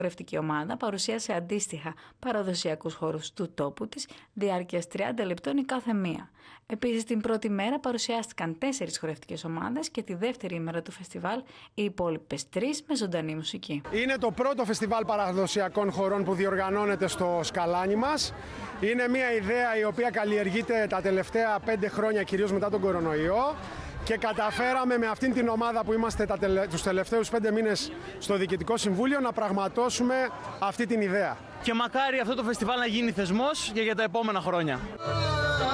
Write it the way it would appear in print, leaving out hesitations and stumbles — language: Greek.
χορευτική ομάδα παρουσίασε αντίστοιχα παραδοσιακούς χορούς του τόπου της, διάρκειας 30 λεπτών η κάθε μία. Επίσης, την πρώτη μέρα παρουσιάστηκαν 4 χορευτικές ομάδες και τη δεύτερη ημέρα του φεστιβάλ οι υπόλοιπες 3 με ζωντανή μουσική. Είναι το πρώτο φεστιβάλ παραδοσιακών χορών που διοργανώνεται στο σκαλάνι μας. Είναι μια ιδέα η οποία καλλιεργείται τα τελευταία 5 χρόνια, κυρίως μετά τον κορονοϊό. Και καταφέραμε με αυτήν την ομάδα που είμαστε τους τελευταίους 5 μήνες στο Διοικητικό Συμβούλιο να πραγματώσουμε αυτή την ιδέα. Και μακάρι αυτό το φεστιβάλ να γίνει θεσμός και για τα επόμενα χρόνια.